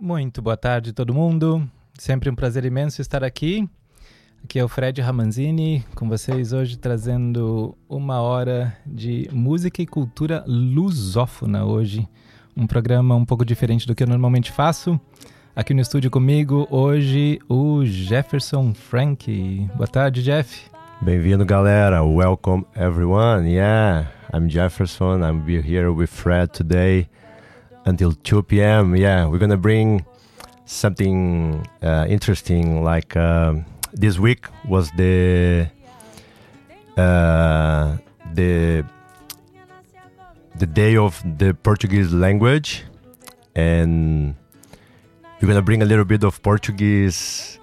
Muito boa tarde, todo mundo. Sempre um prazer imenso estar aqui. Aqui é o Fred Ramanzini, com vocês hoje trazendo uma hora de música e cultura lusófona hoje. Um programa um pouco diferente do que eu normalmente faço. Aqui no estúdio comigo hoje o Jefferson Frank. Boa tarde, Jeff. Bem-vindo, galera. Welcome, everyone. Yeah, I'm Jefferson. I'm here with Fred today until 2 p.m. Yeah, we're gonna bring something interesting. Like this week was the day of the Portuguese language, and we're gonna bring a little bit of Portuguese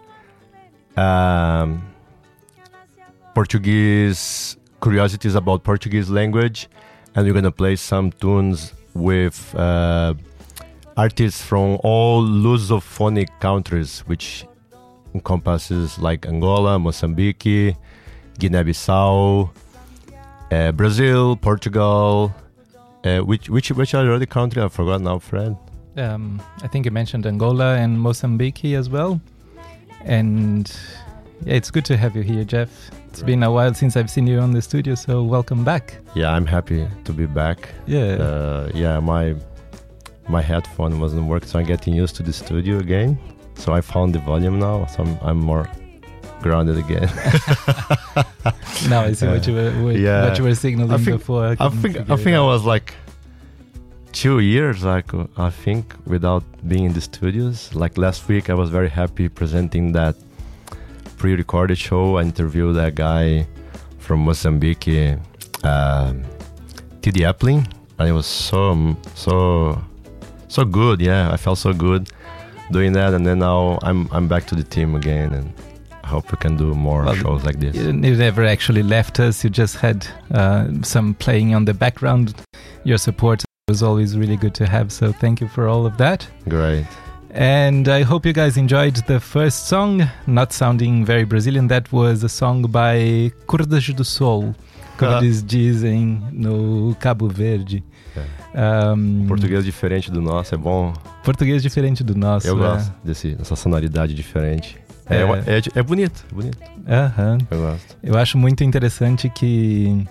curiosities about Portuguese language, and we're gonna play some tunes with artists from all Lusophonic countries, which encompasses like Angola, Mozambique, Guinea-Bissau, Brazil, Portugal. Which other country? I forgot now, Fred. I think you mentioned Angola and Mozambique as well. And yeah, it's good to have you here, Jeff. It's been a while since I've seen you on the studio, so welcome back. Yeah, I'm happy to be back. Yeah. My headphone wasn't working, so I'm getting used to the studio again. So I found the volume now, so I'm more grounded again. Now I see what you were signaling before. I think I was like 2 years, I think, without being in the studios. Like last week, I was very happy presenting that pre-recorded show. I interviewed that guy from Mozambique, T.D. Appling, and it was so good. Yeah, I felt so good doing that, and then now I'm back to the team again, and I hope we can do more shows like this. You never actually left us. You just had some playing on the background. Your support was always really good to have, so thank you for all of that. Great. And I hope you guys enjoyed the first song, not sounding very Brazilian. That was a song by Cordas do Sol, como eles dizem no Cabo Verde. Português diferente do nosso, é bom. Português diferente do nosso. Eu gosto dessa sonoridade diferente. É bonito. Eu gosto. Eu acho muito interessante que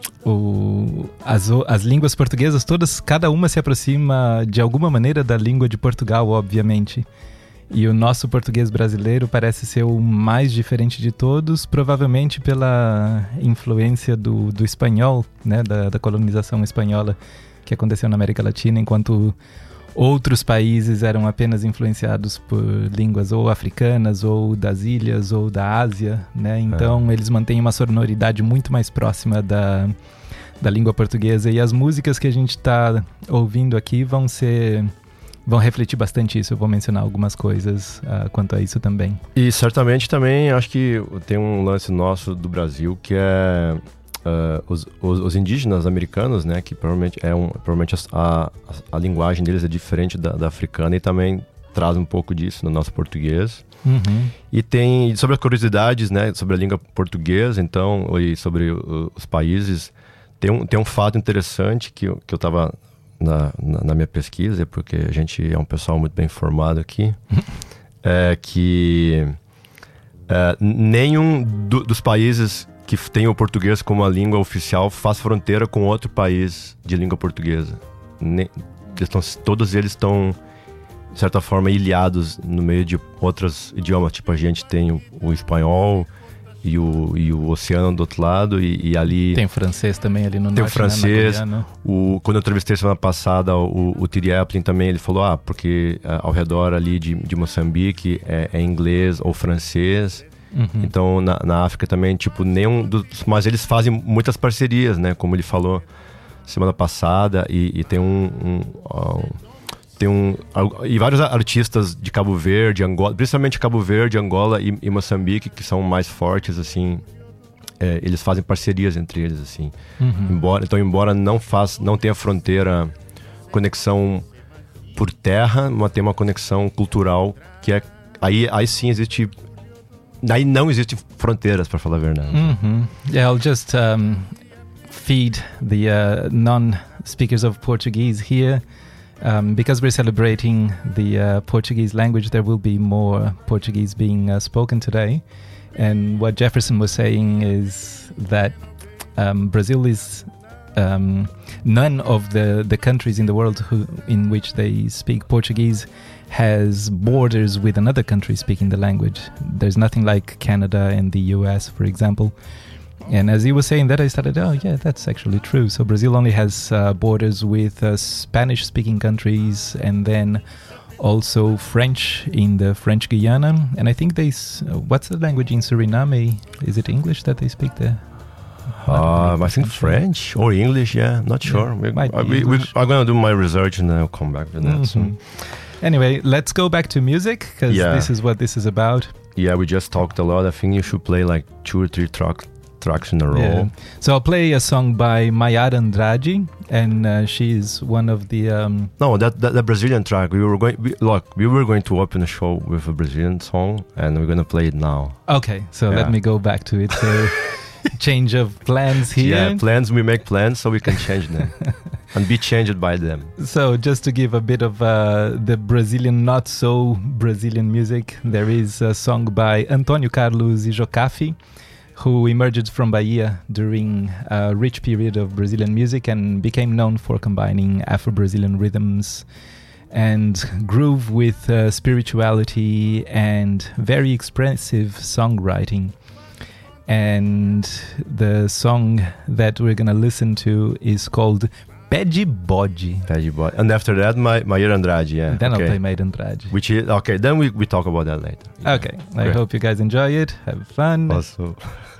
as línguas portuguesas todas, cada uma se aproxima de alguma maneira da língua de Portugal, obviamente. E o nosso português brasileiro parece ser o mais diferente de todos, provavelmente pela influência do espanhol, né, da colonização espanhola que aconteceu na América Latina, enquanto outros países eram apenas influenciados por línguas ou africanas, ou das ilhas, ou da Ásia, né? Então eles mantêm uma sonoridade muito mais próxima da língua portuguesa, e as músicas que a gente está ouvindo aqui vão refletir bastante isso. Eu vou mencionar algumas coisas quanto a isso também. E certamente também acho que tem um lance nosso do Brasil que é os indígenas americanos, né, que provavelmente a linguagem deles é diferente da africana, e também traz um pouco disso no nosso português. E tem sobre as curiosidades, né, sobre a língua portuguesa, então, e sobre os países, tem um fato interessante que eu estava na minha pesquisa, porque a gente é um pessoal muito bem formado aqui, que nenhum dos países que tem o português como a língua oficial faz fronteira com outro país de língua portuguesa. Todos eles estão, de certa forma, ilhados no meio de outros idiomas. Tipo, a gente tem o espanhol e o oceano do outro lado, e ali... Tem o francês também ali no norte, tem o francês, né, quando eu entrevistei semana passada o T.D. Appling também, ele falou, porque ao redor ali de Moçambique é inglês ou francês. Então na África também, tipo, mas eles fazem muitas parcerias, né, como ele falou semana passada, e tem e vários artistas de Cabo Verde, Angola, principalmente Cabo Verde, Angola e Moçambique, que são mais fortes, assim, eles fazem parcerias entre eles, assim. Embora não tenha fronteira, conexão por terra, mas tem uma conexão cultural que aí sim existe. Daí não existem fronteiras, para falar a verdade. Yeah, I'll just feed the non-speakers of Portuguese here Because we're celebrating the Portuguese language, there will be more Portuguese being spoken today. And what Jefferson was saying is that Brazil is none of the countries in the world in which they speak Portuguese has borders with another country speaking the language. There's nothing like Canada and the US, for example. And as he was saying that, I started, oh yeah, that's actually true. So Brazil only has borders with Spanish-speaking countries, and then also French in the French Guiana. And I think what's the language in Suriname? Is it English that they speak there? I think French or English, yeah, not sure. I'm going to do my research and then I'll come back to that. So. Anyway, let's go back to music, because this is what this is about. Yeah, we just talked a lot. I think you should play like 2 or 3 tracks in a row. Yeah. So I'll play a song by Mayara Andrade, and she is one of the... No, that Brazilian track, we were going to open a show with a Brazilian song, and we're going to play it now. Okay, so let me go back to it. So change of plans here. Yeah, plans, we make plans so we can change them. And be changed by them. So just to give a bit of the Brazilian, not so Brazilian music, there is a song by Antônio Carlos Jocafi, who emerged from Bahia during a rich period of Brazilian music and became known for combining Afro-Brazilian rhythms and groove with spirituality and very expressive songwriting. And the song that we're going to listen to is called Pé de Bode. Pé de Bode. And after that, Mayara Andrade, yeah. Then I'll play Mayara Andrade. Which is, okay, then we talk about that later. Okay, I hope you guys enjoy it. Have fun. Also.